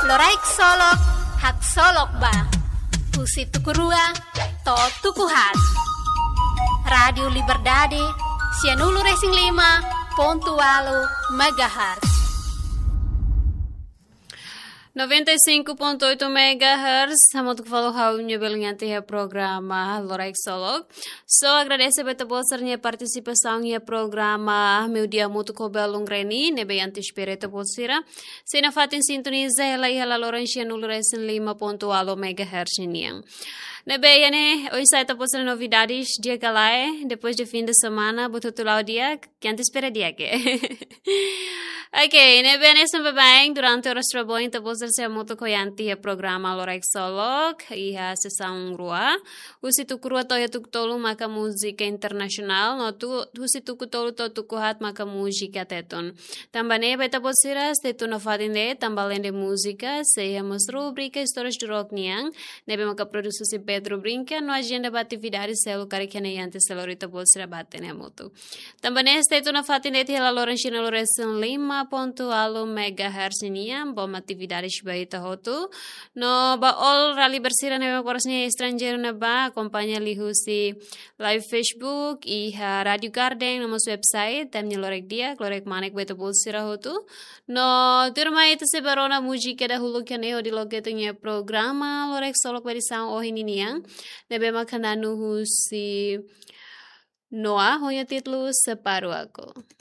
Loraik solok, hak solok ba. Husi tukurua, to tukuhat. Radio Liberdade, Sianulu Racing 5.8 MHz. 95.8 MHz, estamos falando how belinhante é programa Loraik Solok. Só agradeço a vossa participação no programa meu dia muito cobelung reni, nebeante espírito posira. Se na fatem sintoniza ela e ela Lorencia no Racing 5.8 MHz niang. Nebeiane, hoje sai posando novidades dia galai, depois de fim de semana, botutulau dia, que antes espera dia que. Ok, nebeiane sempre bem, durante o resto bom, então você se muito coiante o programa Loraik Solok e a sessão rua. O situ crua toya tolo maka música internacional, no tu situ tolo to kuhat maka música teton. Também beta posira teton no fadinde, também de música, se hemos rubrica histórias de rock niang, nebe maka produção Pedro Brinca no agenda de atividades selo cariquene antes selorita bolsira batene moto. Também este na fatinete ela Lorencina Lorenção 5.8 MHz nia bom atividades baita hotu no ba all rally bersira nebe korasnya estrangeiro na ba acompanha lihusi live Facebook e Radio Garden no nosso website tamnya lorek dia lorek manek baita bolsira hotu no turma itu sebarona música da hulu kene di logetunya programa Lorek Solok berisang ohini nebe makandanu si Noah honya titlu separuh aku.